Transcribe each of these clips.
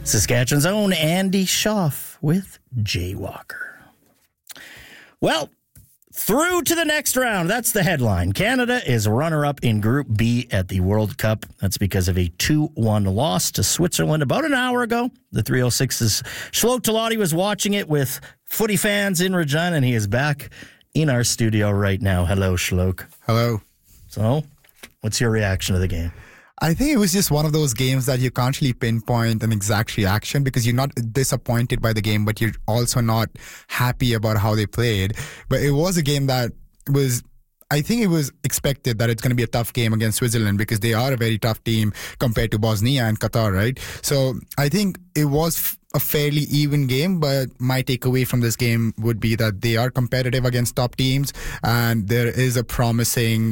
Saskatchewan's own Andy Schaaf with Jaywalker. Well, through to the next round. That's the headline. Canada is runner-up in Group B at the World Cup. That's because of a 2-1 loss to Switzerland about an hour ago. The 306's Shlok Talati was watching it with footy fans in Regina, and he is back in our studio right now. Hello, Shlok. Hello. So, what's your reaction to the game? I think it was just one of those games that you can't really pinpoint an exact reaction because you're not disappointed by the game, but you're also not happy about how they played. But it was a game that was, I think it was expected that it's going to be a tough game against Switzerland because they are a very tough team compared to Bosnia and Qatar, right? So I think it was a fairly even game, but my takeaway from this game would be that they are competitive against top teams and there is a promising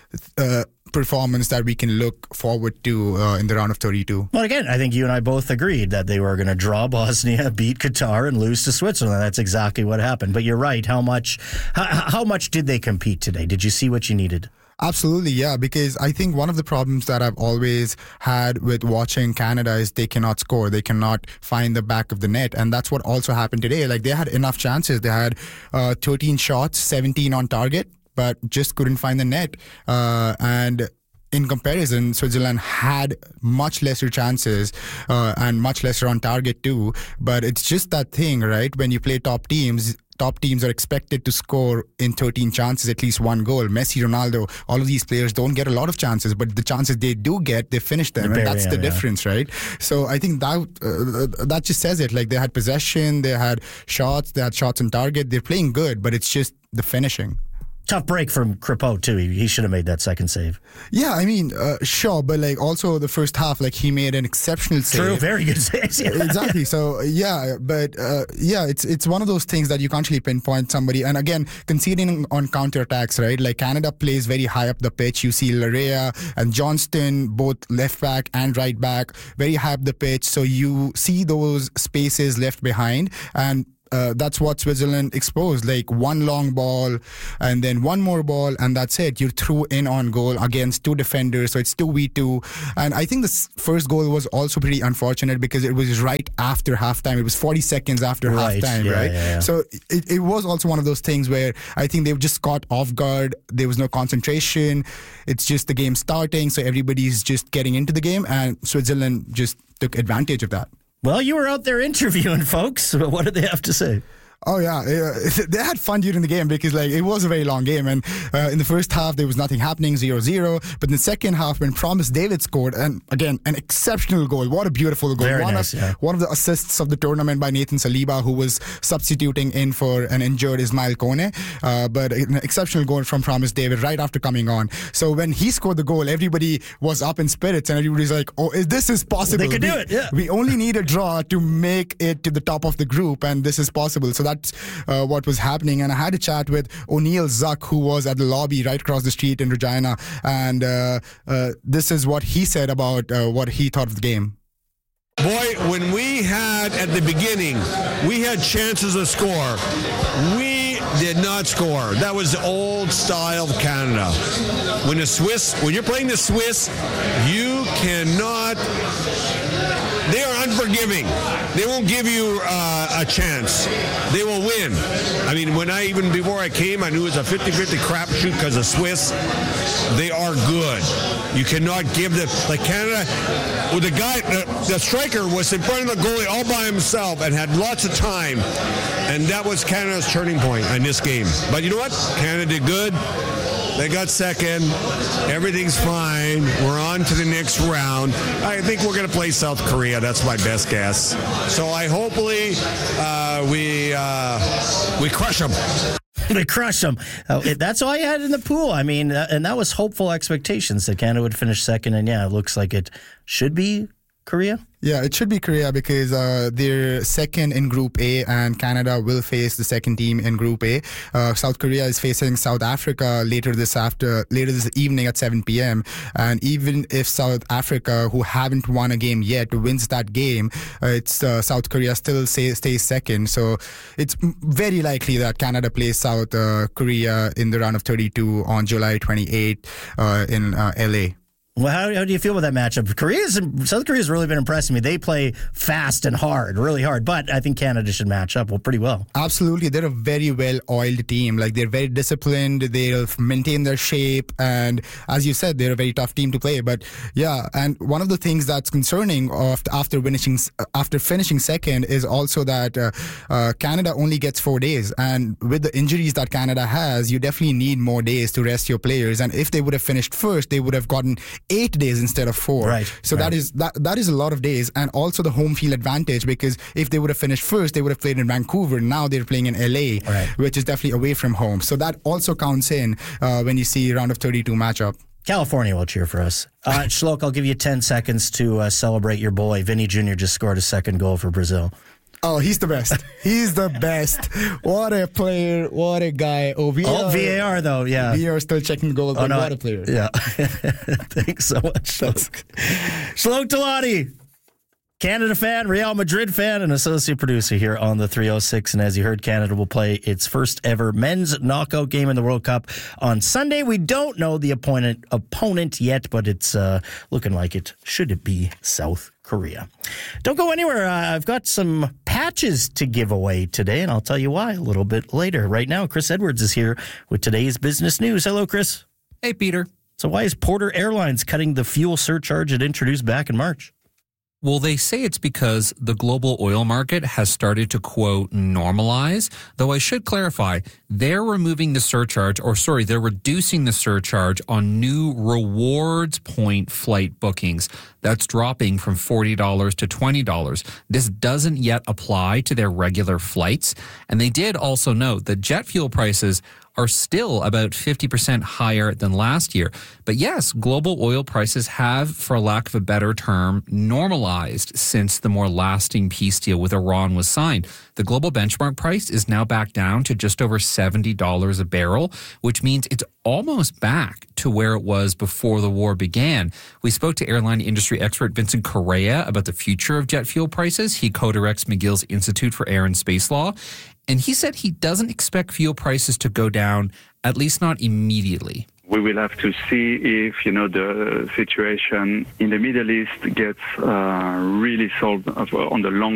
performance that we can look forward to in the round of 32. Well, again, I think you and I both agreed that they were going to draw Bosnia, beat Qatar, and lose to Switzerland. That's exactly what happened. But you're right. How much did they compete today? Did you see what you needed? Absolutely, yeah, because I think one of the problems that I've always had with watching Canada is they cannot score. They cannot find the back of the net. And that's what also happened today. Like, they had enough chances. They had 13 shots, 17 on target, but just couldn't find the net. And in comparison, Switzerland had much lesser chances and much lesser on target too. But it's just that thing, right? When you play top teams are expected to score in 13 chances, at least one goal. Messi, Ronaldo, all of these players don't get a lot of chances, but the chances they do get, they finish them. And that's the difference, right? So I think that just says it. Like, they had possession, they had shots on target. They're playing good, but it's just the finishing. Tough break from Crépeau, too. He should have made that second save. Yeah, I mean, sure, but like also the first half, like he made an exceptional save. True, very good saves. Yeah. Exactly. So yeah, but it's one of those things that you can't really pinpoint somebody. And again, conceding on counterattacks, right? Like Canada plays very high up the pitch. You see Larea and Johnston, both left back and right back, very high up the pitch. So you see those spaces left behind, and that's what Switzerland exposed, like one long ball and then one more ball, and that's it. You're through in on goal against two defenders, so it's 2v2. And I think the first goal was also pretty unfortunate because it was right after halftime. It was 40 seconds after halftime, right? Yeah. So it was also one of those things where I think they just caught off guard. There was no concentration. It's just the game starting, so everybody's just getting into the game, and Switzerland just took advantage of that. Well, you were out there interviewing folks. What did they have to say? Oh, yeah. They had fun during the game because like it was a very long game. And in the first half, there was nothing happening, 0-0. But in the second half, when Promise David scored, and again, an exceptional goal. What a beautiful goal. Very one nice, of the assists of the tournament by Nathan Saliba, who was substituting in for an injured Ismail Kone. But an exceptional goal from Promise David right after coming on. So when he scored the goal, everybody was up in spirits and everybody's like, oh, this is possible. They could do it, yeah. We only need a draw to make it to the top of the group, and this is possible. So that's what was happening. And I had a chat with O'Neill Zuck, who was at the lobby right across the street in Regina, and this is what he said about what he thought of the game. Boy, when we had at the beginning, we had chances to score. We did not score. That was the old style of Canada. When you're playing the Swiss, you cannot. They are unforgiving. They won't give you a chance. They will win. I mean, before I came, I knew it was a 50-50 crapshoot because the Swiss, they are good. You cannot give them, like Canada, with the striker was in front of the goalie all by himself and had lots of time. And that was Canada's turning point in this game. But you know what? Canada did good. They got second. Everything's fine. We're on to the next round. I think we're going to play South Korea. That's my best guess. So hopefully we crush them. We crushed them. That's all I had in the pool. I mean, and that was hopeful expectations that Canada would finish second. And yeah, it looks like it should be Korea. Yeah, it should be Korea because they're second in Group A and Canada will face the second team in Group A. South Korea is facing South Africa later this evening at 7 p.m. And even if South Africa, who haven't won a game yet, wins that game, it's South Korea still stays second. So it's very likely that Canada plays South Korea in the round of 32 on July 28 in LA. Well, how do you feel about that matchup? South Korea's really been impressing me. They play fast and hard, really hard, but I think Canada should match up pretty well. Absolutely. They're a very well-oiled team. Like, they're very disciplined. They'll maintain their shape. And as you said, they're a very tough team to play. But yeah, and one of the things that's concerning after finishing second is also that Canada only gets 4 days. And with the injuries that Canada has, you definitely need more days to rest your players. And if they would have finished first, they would have gotten 8 days instead of 4. Right. So that is a lot of days, and also the home field advantage, because if they would have finished first, they would have played in Vancouver. Now they're playing in LA, right, which is definitely away from home. So that also counts in when you see round of 32 matchup. California will cheer for us. Shlok, I'll give you 10 seconds to celebrate your boy. Vinny Jr. just scored a second goal for Brazil. Oh, he's the best. He's the best. What a player. What a guy. VAR, though, yeah. VAR still checking the goals, but what a player. Yeah. Thanks so much, Shlok. Shlok Talati, Canada fan, Real Madrid fan, and associate producer here on the 306. And as you heard, Canada will play its first ever men's knockout game in the World Cup on Sunday. We don't know the opponent yet, but it's looking like it. Should it be South Korea? Don't go anywhere. I've got some patches to give away today, and I'll tell you why a little bit later. Right now, Chris Edwards is here with today's business news. Hello, Chris. Hey, Peter. So why is Porter Airlines cutting the fuel surcharge it introduced back in March? Well, they say it's because the global oil market has started to, quote, normalize. Though I should clarify, they're removing the surcharge, they're reducing the surcharge on new rewards point flight bookings. That's dropping from $40 to $20. This doesn't yet apply to their regular flights. And they did also note that jet fuel prices are still about 50% higher than last year. But yes, global oil prices have, for lack of a better term, normalized since the more lasting peace deal with Iran was signed. The global benchmark price is now back down to just over $70 a barrel, which means it's almost back to where it was before the war began. We spoke to airline industry expert Vincent Correa about the future of jet fuel prices. He co-directs McGill's Institute for Air and Space Law. And he said he doesn't expect fuel prices to go down, at least not immediately. We will have to see if, the situation in the Middle East gets really solved on the long